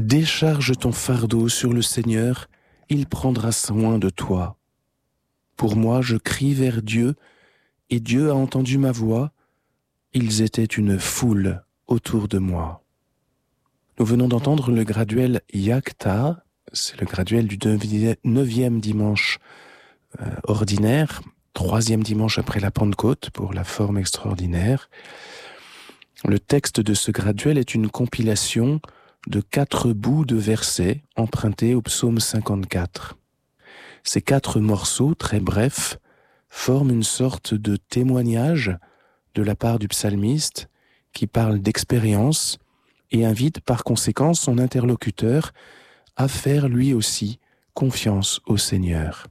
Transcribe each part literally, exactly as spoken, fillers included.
Décharge ton fardeau sur le Seigneur, il prendra soin de toi. Pour moi, je crie vers Dieu, et Dieu a entendu ma voix. Ils étaient une foule autour de moi. Nous venons d'entendre le graduel Yakta, c'est le graduel du neuvième dimanche euh, ordinaire, troisième dimanche après la Pentecôte pour la forme extraordinaire. Le texte de ce graduel est une compilation de quatre bouts de versets empruntés au psaume cinquante-quatre. Ces quatre morceaux, très brefs, forment une sorte de témoignage de la part du psalmiste qui parle d'expérience et invite par conséquent son interlocuteur à faire lui aussi confiance au Seigneur.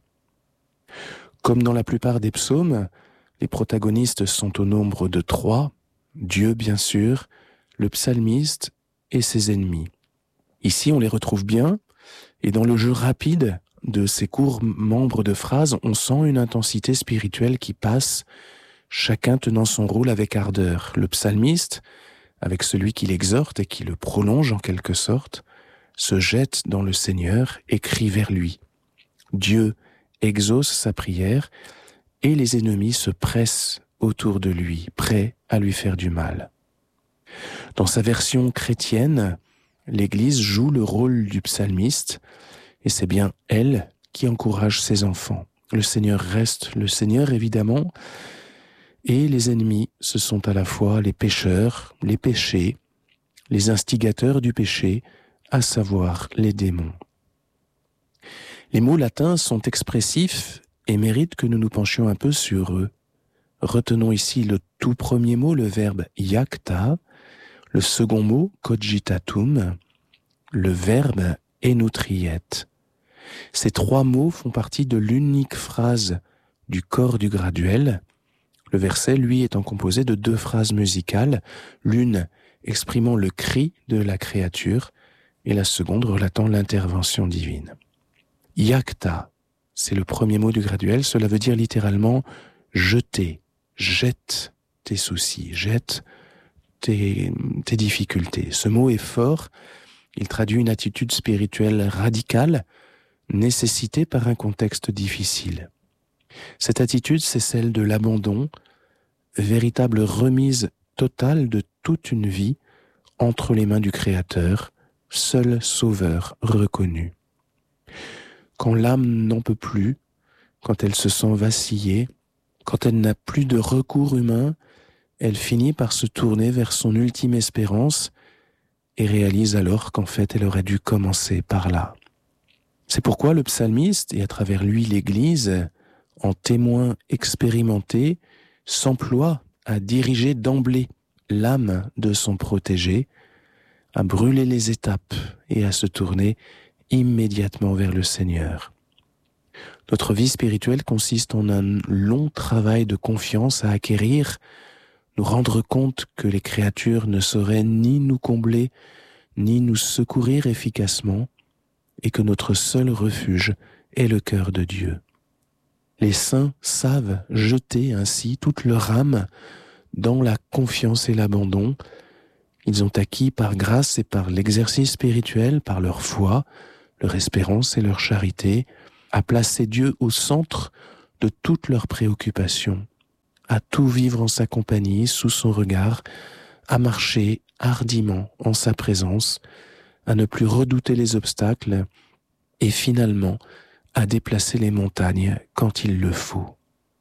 Comme dans la plupart des psaumes, les protagonistes sont au nombre de trois, Dieu bien sûr, le psalmiste et ses ennemis. Ici, on les retrouve bien, et dans le jeu rapide de ces courts membres de phrases, on sent une intensité spirituelle qui passe, chacun tenant son rôle avec ardeur. Le psalmiste, avec celui qui l'exhorte et qui le prolonge en quelque sorte, se jette dans le Seigneur et crie vers lui. Dieu exauce sa prière et les ennemis se pressent autour de lui, prêts à lui faire du mal. Dans sa version chrétienne, l'Église joue le rôle du psalmiste et c'est bien elle qui encourage ses enfants. Le Seigneur reste le Seigneur évidemment et les ennemis, ce sont à la fois les pécheurs, les péchés, les instigateurs du péché, à savoir les démons. Les mots latins sont expressifs et méritent que nous nous penchions un peu sur eux. Retenons ici le tout premier mot, le verbe iacta, le second mot, cogitatum, le verbe enutriet. Ces trois mots font partie de l'unique phrase du corps du graduel. Le verset, lui, étant composé de deux phrases musicales, l'une exprimant le cri de la créature et la seconde relatant l'intervention divine. Iacta, c'est le premier mot du graduel, cela veut dire littéralement jeter, jette tes soucis, jette tes, tes difficultés. Ce mot est fort, il traduit une attitude spirituelle radicale, nécessitée par un contexte difficile. Cette attitude, c'est celle de l'abandon, véritable remise totale de toute une vie entre les mains du Créateur, seul sauveur reconnu. Quand l'âme n'en peut plus, quand elle se sent vaciller, quand elle n'a plus de recours humain, elle finit par se tourner vers son ultime espérance et réalise alors qu'en fait elle aurait dû commencer par là. C'est pourquoi le psalmiste, et à travers lui l'Église, en témoin expérimenté, s'emploie à diriger d'emblée l'âme de son protégé, à brûler les étapes et à se tourner immédiatement vers le Seigneur. Notre vie spirituelle consiste en un long travail de confiance à acquérir, nous rendre compte que les créatures ne sauraient ni nous combler, ni nous secourir efficacement, et que notre seul refuge est le cœur de Dieu. Les saints savent jeter ainsi toute leur âme dans la confiance et l'abandon. Ils ont acquis par grâce et par l'exercice spirituel, par leur foi, leur espérance et leur charité, à placer Dieu au centre de toutes leurs préoccupations, à tout vivre en sa compagnie, sous son regard, à marcher hardiment en sa présence, à ne plus redouter les obstacles et finalement à déplacer les montagnes quand il le faut.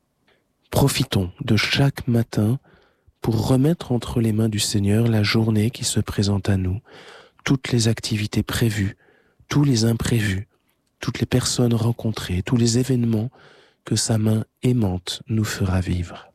Profitons de chaque matin pour remettre entre les mains du Seigneur la journée qui se présente à nous, toutes les activités prévues, tous les imprévus, toutes les personnes rencontrées, tous les événements que sa main aimante nous fera vivre.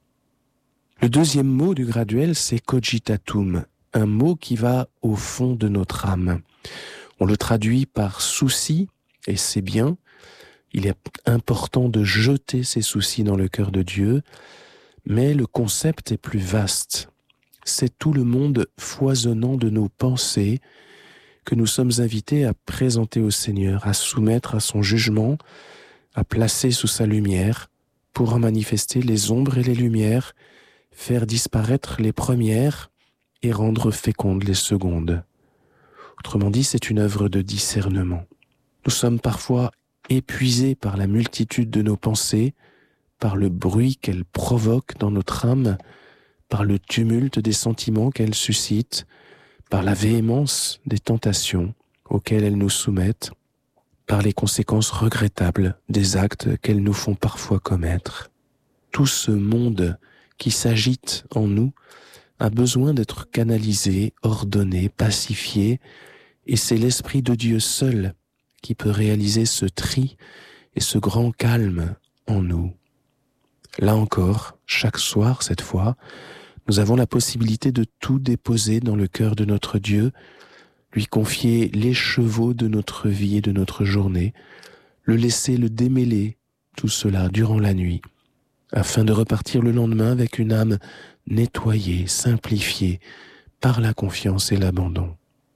Le deuxième mot du graduel, c'est cogitatum, un mot qui va au fond de notre âme. On le traduit par souci, et c'est bien. Il est important de jeter ses soucis dans le cœur de Dieu, mais le concept est plus vaste. C'est tout le monde foisonnant de nos pensées que nous sommes invités à présenter au Seigneur, à soumettre à son jugement, à placer sous sa lumière, pour en manifester les ombres et les lumières, faire disparaître les premières et rendre fécondes les secondes. Autrement dit, c'est une œuvre de discernement. Nous sommes parfois épuisés par la multitude de nos pensées, par le bruit qu'elles provoquent dans notre âme, par le tumulte des sentiments qu'elles suscitent, par la véhémence des tentations auxquelles elles nous soumettent, par les conséquences regrettables des actes qu'elles nous font parfois commettre. Tout ce monde qui s'agite en nous a besoin d'être canalisé, ordonné, pacifié, et c'est l'Esprit de Dieu seul qui peut réaliser ce tri et ce grand calme en nous. Là encore, chaque soir cette fois, nous avons la possibilité de tout déposer dans le cœur de notre Dieu, lui confier les chevaux de notre vie et de notre journée, le laisser le démêler, tout cela durant la nuit, afin de repartir le lendemain avec une âme nettoyée, simplifiée, par la confiance et l'abandon.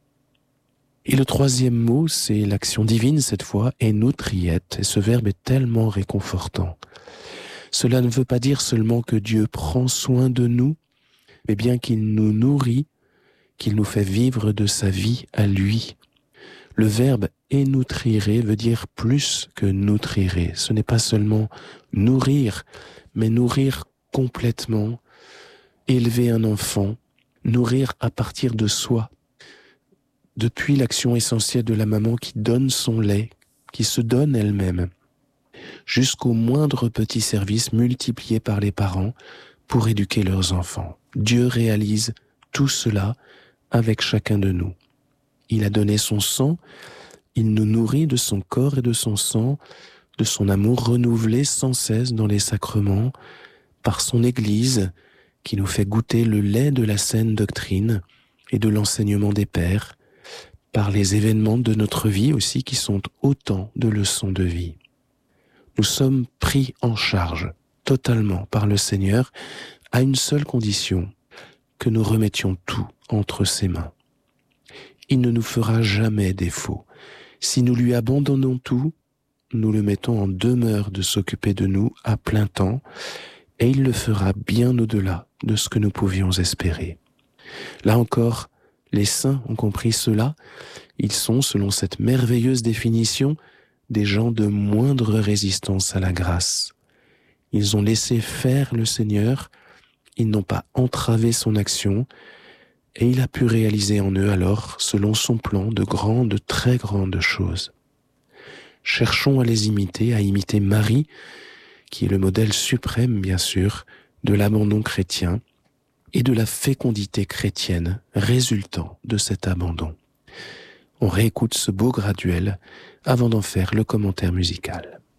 Et le troisième mot, c'est l'action divine cette fois, enotriet, et ce verbe est tellement réconfortant. Cela ne veut pas dire seulement que Dieu prend soin de nous, mais bien qu'il nous nourrit, qu'il nous fait vivre de sa vie à lui. Le verbe énutrire veut dire plus que nutrire. Ce n'est pas seulement nourrir, mais nourrir complètement, élever un enfant, nourrir à partir de soi. Depuis l'action essentielle de la maman qui donne son lait, qui se donne elle-même, jusqu'au moindre petit service multiplié par les parents pour éduquer leurs enfants. Dieu réalise tout cela avec chacun de nous. Il a donné son sang, il nous nourrit de son corps et de son sang, de son amour renouvelé sans cesse dans les sacrements, par son Église qui nous fait goûter le lait de la saine doctrine et de l'enseignement des pères, par les événements de notre vie aussi qui sont autant de leçons de vie. Nous sommes pris en charge totalement par le Seigneur à une seule condition, que nous remettions tout entre ses mains. Il ne nous fera jamais défaut. Si nous lui abandonnons tout, nous le mettons en demeure de s'occuper de nous à plein temps, et il le fera bien au-delà de ce que nous pouvions espérer. Là encore, les saints ont compris cela. Ils sont, selon cette merveilleuse définition, des gens de moindre résistance à la grâce. Ils ont laissé faire le Seigneur, ils n'ont pas entravé son action, et il a pu réaliser en eux alors, selon son plan, de grandes, très grandes choses. Cherchons à les imiter, à imiter Marie, qui est le modèle suprême, bien sûr, de l'abandon chrétien et de la fécondité chrétienne résultant de cet abandon. On réécoute ce beau graduel avant d'en faire le commentaire musical.